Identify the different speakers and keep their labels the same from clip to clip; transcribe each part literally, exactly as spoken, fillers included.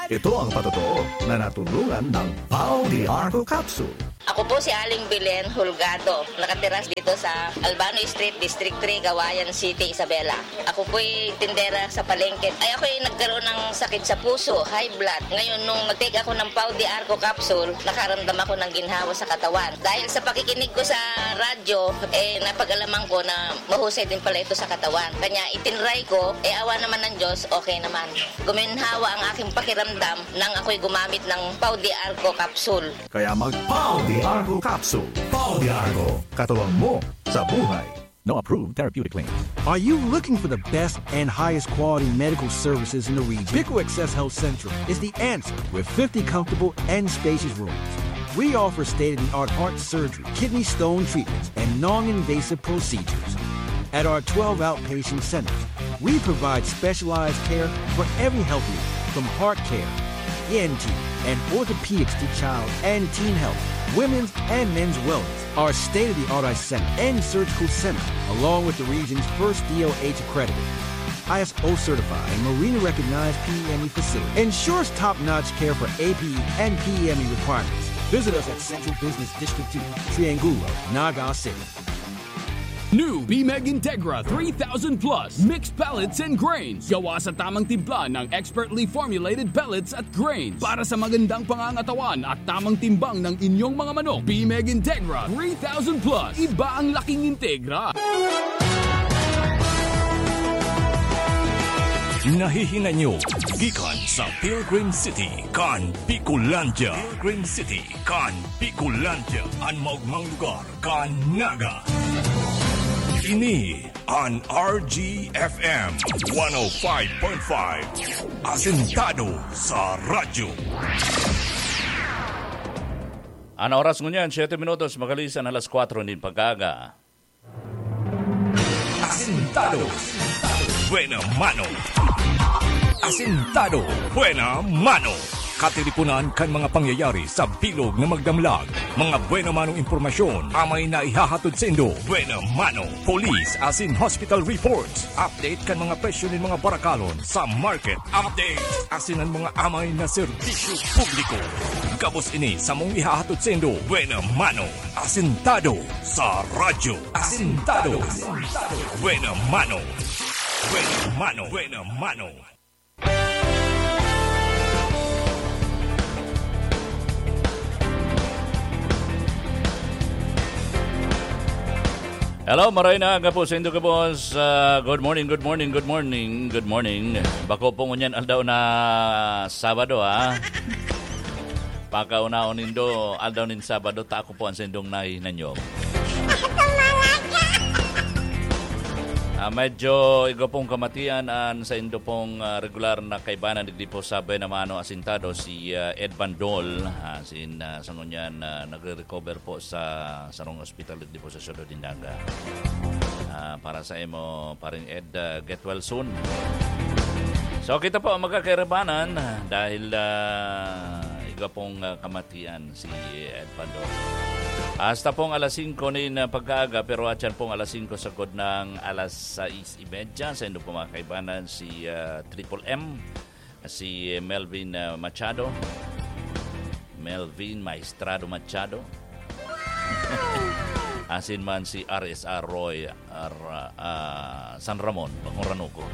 Speaker 1: Ito ang patotoo na natulungan ng Pau de Arco Capsule.
Speaker 2: Ako po si Aling Belen Hulgado, nakatiras dito sa Albano Street, District three, Kawayan City, Isabela. Ako po ay tindera sa palengke. Ay ako ay nagkaroon ng sakit sa puso, high blood. Ngayon nung nag-take ako ng Pau de Arco Capsule, nakaramdam ako ng ginhawa sa katawan. Dahil sa pakikinig ko sa radyo, eh napag-alaman ko na mahusay din pala ito sa katawan. Kanya itinry ko, eh awa naman ng Diyos, okay naman. Guminhawa ang aking pakiramdam nang ako'y gumamit ng Pau de Arco Capsule.
Speaker 1: Kaya mag-Pau de Arco Capsule. Pau de Arco. Katuwang mo sa buhay. No approved therapeutic claims.
Speaker 3: Are you looking for the best and highest quality medical services in the region? Pico Access Health Central is the answer with fifty comfortable and spacious rooms. We offer state-of-the-art heart surgery, kidney stone treatments, and non-invasive procedures. At our twelve outpatient centers, we provide specialized care for every health need, from heart care, E N T, and orthopedics to child and teen health, women's and men's wellness. Our state-of-the-art eye center and surgical center, along with the region's first D O H accredited, I S O certified, and Marina-recognized P E M E facility, ensures top-notch care for A P E and P E M E requirements. Visit us at Central Business District two, Triangulo, Naga City.
Speaker 4: New B M E G Integra three thousand plus mixed pellets and grains. Gawa sa tamang timpla ng expertly formulated pellets at grains para sa magandang pangangatawan at tamang timbang ng inyong mga manok. B M E G Integra three thousand plus. Iba ang laking Integra.
Speaker 5: Nahihinga nyo gikan sa Pilgrim City kan Bicolandia. Pilgrim City kan Bicolandia. Ang maugmang lugar kan Naga. Ini on R G F M one oh five point five. Asentado sa radyo.
Speaker 6: Ang oras ngunyan, siyete minutos, makalisan alas kwatro din pagkaga.
Speaker 5: Asentado. Buena mano. Asentado. Buena mano. Katilipunan kan mga pangyayari sa bilog na magdamlag. Mga buena manong impormasyon amay na ihahatod sa Indo. Buena mano. Police as in hospital reports. Update kan mga presyo ng mga barakalon sa market. Update as in ang mga amay na serbisyo publiko. Kapos ini sa mong ihahatod sa Indo. Buena mano. Asentado sa radyo. Asentado. Buena mano. Buena mano. Buena mano.
Speaker 6: Hello, maray na aga po sa Indo Kabos. Uh, good morning, good morning, good morning, good morning. Bako po ngunyan aldaw na Sabado, ha? Pagkaunaon nindo, aldaw nin Sabado, ta ako po ang sendong nai nanyo. Uh, medyo igo pong kamatian an sa Indo pong uh, regular na kaibanan digdi po sabay na mano asintado si uh, Ed Bandol uh, sin uh, sa ngunyan uh, nagre-recover po sa sarong hospital digdi po sa Sudod Indaga. Uh, para sa imo paring Ed, uh, get well soon. So kita po magkakairabanan dahil uh, igo pong uh, kamatian si Ed Bandol. Hasta pong alas singko nin pagkaaga, pero atyan pong alas singko sagod ng alas sais imedya. Sa Indo po mga kaibanan si uh, Triple M, si Melvin uh, Machado, Melvin Maestrado Machado, asin man si R S R Roy R, uh, San Ramon, Bangong Ranuco.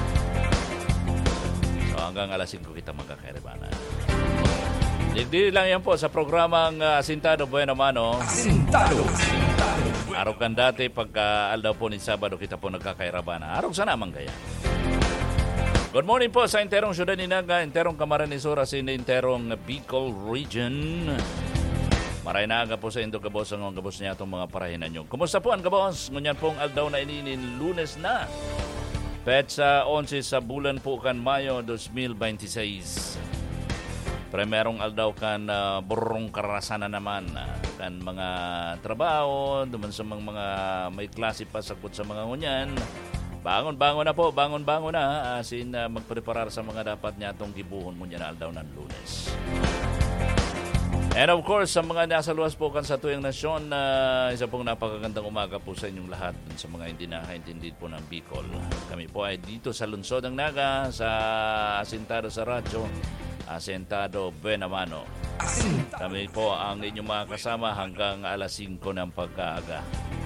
Speaker 6: So hanggang alas singko kita magkakaibanan. Hindi lang yan po sa programang uh, Asintado Buena Mano.
Speaker 5: Asintado.
Speaker 6: Araw kan dati pagka aldaw po ni Sabado kita po nagkakairabana. Araw sa naman kaya. Good morning po sa interong Siyudad Inaga, interong Camarines-Sur, sin interong Bicol Region. Maray na aga po sa Indo Kabos ang gabos niya itong mga parahinan nyo. Kumusta po ang gabos? Ngunyan pong aldaw na ininin Lunes na. Petsa eleven sa bulan po kan Mayo twenty twenty-six. Primerong aldaw kan uh, burong karasan na naman uh, kan mga trabaho, duman sa mga, mga may klase pa sagot sa mga ngunyan. Bangon-bangon na po, bangon-bangon na asin uh, magpreparar sa mga dapat niya itong gibuhon mo niya na aldaw ng Lunes. And of course, sa mga nasa luwas po kan sa tuyang nasyon, uh, isa pong napakagandang umaga po sa inyong lahat sa mga hindi nakaintindi po ng Bicol. Kami po ay dito sa Lungsod ng Naga, sa Asintado sa Radyo, Asentado Buenamano. Kami po ang inyong mga kasama hanggang alas singko ng pagkaaga.